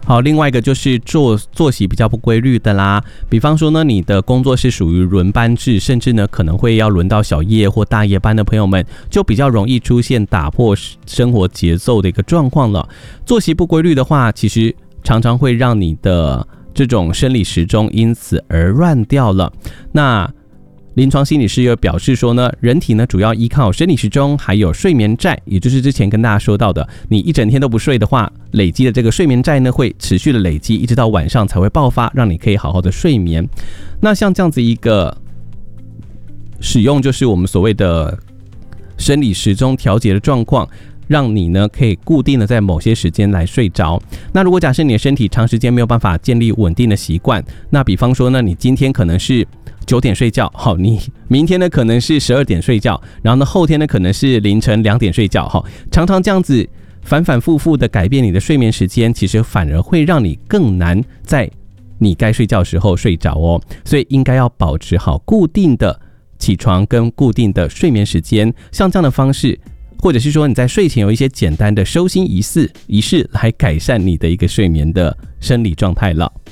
好，另外一个就是作息比较不规律的啦，比方说呢，你的工作是属于轮班制，甚至呢可能会要轮到小夜或大夜班的朋友们，就比较容易出现打破生活节奏的一个状况了。作息不规律的话，其实常常会让你的这种生理时钟因此而乱掉了。那临床心理师又表示说呢，人体呢主要依靠生理时钟还有睡眠债，也就是之前跟大家说到的，你一整天都不睡的话，累积的这个睡眠债呢会持续的累积，一直到晚上才会爆发，让你可以好好的睡眠。那像这样子一个使用，就是我们所谓的生理时钟调节的状况，让你呢可以固定的在某些时间来睡着。那如果假设你的身体长时间没有办法建立稳定的习惯，那比方说呢，你今天可能是9点睡觉，好，你明天呢可能是12点睡觉，然后呢后天呢可能是凌晨2点睡觉，好，常常这样子反反复复的改变你的睡眠时间，其实反而会让你更难在你该睡觉的时候睡着哦。所以应该要保持好固定的起床跟固定的睡眠时间，像这样的方式，或者是说你在睡前有一些简单的收心仪式来改善你的一个睡眠的生理状态了。